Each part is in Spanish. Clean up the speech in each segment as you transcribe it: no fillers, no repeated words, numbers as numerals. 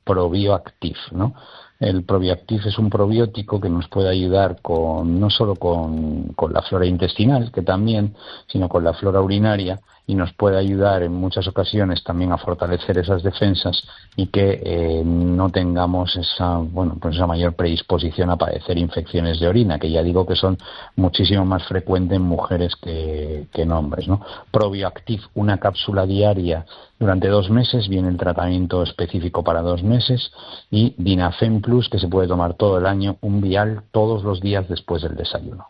ProBioActive, ¿no? El ProBioActive es un probiótico que nos puede ayudar no solo con la flora intestinal, que también, sino con la flora urinaria, y nos puede ayudar en muchas ocasiones también a fortalecer esas defensas y que no tengamos esa mayor predisposición a padecer infecciones de orina, que ya digo que son muchísimo más frecuentes en mujeres que en hombres, ¿no? ProBioActive, una cápsula diaria durante 2 meses, viene el tratamiento específico para 2 meses, y Dinafen Plus, que se puede tomar todo el año, un vial todos los días después del desayuno.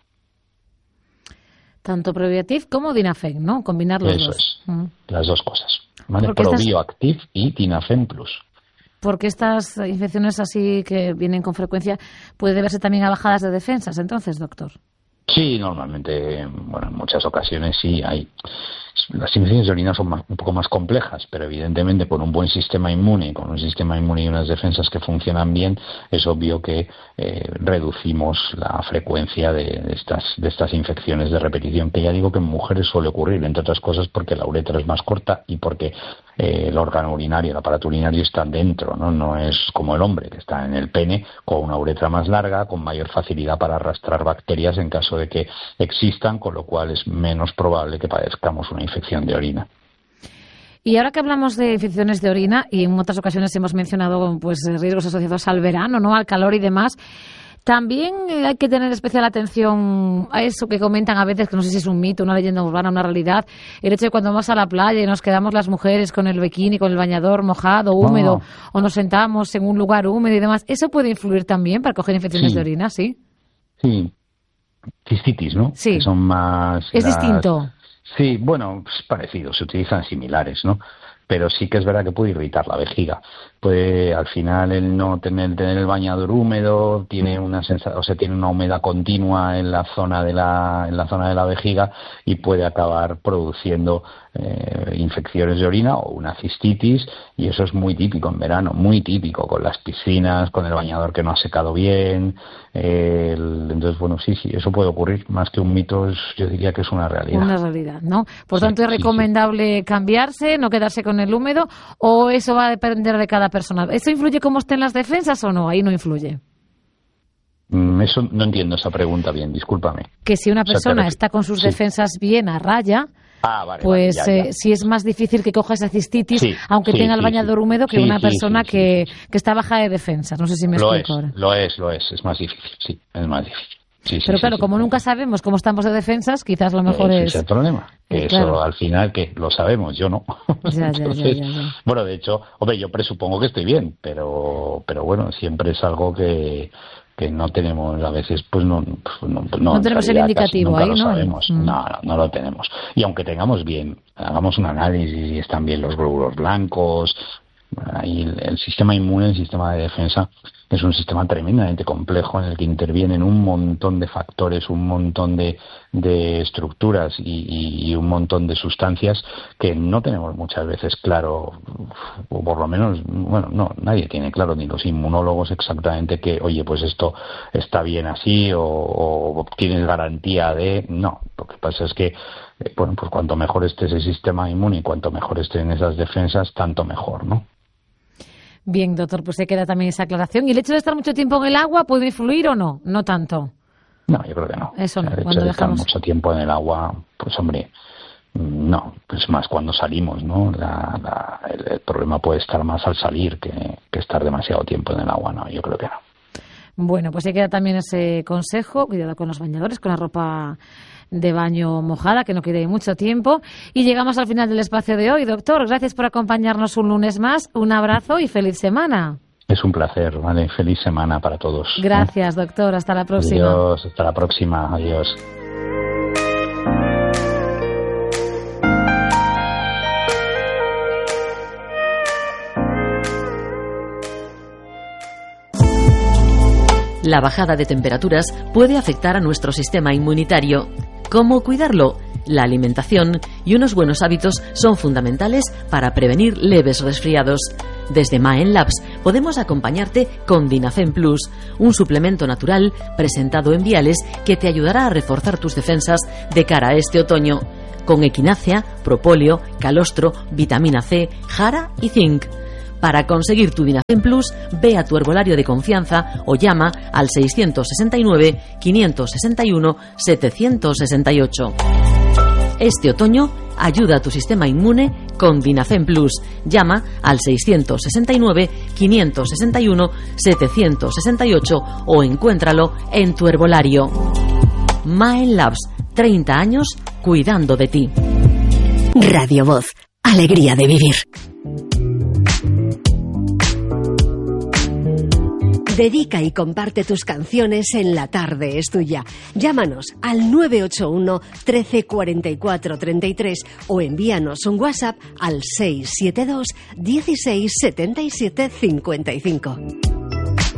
Tanto ProBioActive como Dinafen, ¿no? Combinar los Eso dos. Eso es, las dos cosas, ¿vale? ProBioActive y Dinafen Plus. Porque estas infecciones así que vienen con frecuencia puede deberse también a bajadas de defensas, entonces, doctor. Sí, normalmente, en muchas ocasiones sí hay. Las infecciones de orina son un poco más complejas, pero evidentemente con un buen sistema inmune y unas defensas que funcionan bien, es obvio que reducimos la frecuencia de estas infecciones de repetición, que ya digo que en mujeres suele ocurrir, entre otras cosas porque la uretra es más corta y porque el órgano urinario, el aparato urinario está dentro, ¿no? No es como el hombre, que está en el pene, con una uretra más larga, con mayor facilidad para arrastrar bacterias en caso de que existan, con lo cual es menos probable que padezcamos una infección de orina. Y ahora que hablamos de infecciones de orina, y en otras ocasiones hemos mencionado riesgos asociados al verano, ¿no? Al calor y demás, también hay que tener especial atención a eso que comentan a veces, que no sé si es un mito, una leyenda urbana, una realidad, el hecho de cuando vamos a la playa y nos quedamos las mujeres con el bikini, con el bañador mojado, húmedo, o nos sentamos en un lugar húmedo y demás, ¿eso puede influir también para coger infecciones de orina? Sí. Sí. Cistitis, ¿no? Sí. Que son más... Es distinto. Sí, es parecido, se utilizan similares, ¿no? Pero sí que es verdad que puede irritar la vejiga. Puede, al final, el no tener el bañador húmedo, tiene tiene una humedad continua en la zona de la vejiga, y puede acabar produciendo infecciones de orina o una cistitis, y eso es muy típico en verano, muy típico, con las piscinas, con el bañador que no ha secado bien. Entonces, sí, eso puede ocurrir. Más que un mito, yo diría que es una realidad. Una realidad, ¿no? Por tanto, es recomendable cambiarse, no quedarse con el húmedo, o eso va a depender de cada persona. ¿Eso influye cómo estén las defensas o no? Ahí no influye. Eso no entiendo esa pregunta bien, discúlpame. Que si una persona está con sus defensas bien a raya, sí es más difícil que coja esa cistitis, aunque tenga el bañador húmedo, que una persona que está baja de defensas. No sé si me explico ahora. Lo es más difícil, sí, es más difícil. Pero claro, como nunca sabemos cómo estamos de defensas, quizás lo mejor es... Ese es el problema, que eso al final que lo sabemos, yo no. Ya. Bueno, de hecho, yo presupongo que estoy bien, pero siempre es algo que no tenemos a veces, no tenemos el indicativo ahí, ¿no? ¿no? Sabemos. No lo tenemos. Y aunque tengamos bien, hagamos un análisis y están bien los glóbulos blancos, ahí el sistema inmune, el sistema de defensa, es un sistema tremendamente complejo en el que intervienen un montón de factores, un montón de estructuras y un montón de sustancias que no tenemos muchas veces claro, o por lo menos, nadie tiene claro, ni los inmunólogos exactamente que, pues esto está bien así o tienes garantía de... No, lo que pasa es que, pues cuanto mejor esté ese sistema inmune y cuanto mejor estén esas defensas, tanto mejor, ¿no? Bien, doctor, pues se queda también esa aclaración. ¿Y el hecho de estar mucho tiempo en el agua puede influir o no? No tanto. No, yo creo que no. Eso no. El hecho de estar mucho tiempo en el agua, no. Es más cuando salimos, ¿no? El problema puede estar más al salir que estar demasiado tiempo en el agua, no, yo creo que no. Bueno, pues se queda también ese consejo, cuidado con los bañadores, con la ropa de baño mojada, que no quede mucho tiempo. Y llegamos al final del espacio de hoy. Doctor, gracias por acompañarnos un lunes más. Un abrazo y feliz semana. Es un placer, ¿vale? Feliz semana para todos. Gracias, doctor. Hasta la próxima. Adiós, hasta la próxima. Adiós. La bajada de temperaturas puede afectar a nuestro sistema inmunitario. ¿Cómo cuidarlo? La alimentación y unos buenos hábitos son fundamentales para prevenir leves resfriados. Desde Maen Labs podemos acompañarte con Dinafen Plus, un suplemento natural presentado en viales que te ayudará a reforzar tus defensas de cara a este otoño, con equinacia, propóleo, calostro, vitamina C, jara y zinc. Para conseguir tu Dinafem Plus, ve a tu herbolario de confianza o llama al 669 561 768. Este otoño, ayuda a tu sistema inmune con Dinafem Plus. Llama al 669 561 768 o encuéntralo en tu herbolario. Maen Labs, 30 años cuidando de ti. Radio Voz, alegría de vivir. Dedica y comparte tus canciones en La Tarde es Tuya. Llámanos al 981 13 44 33 o envíanos un WhatsApp al 672 16 77 55.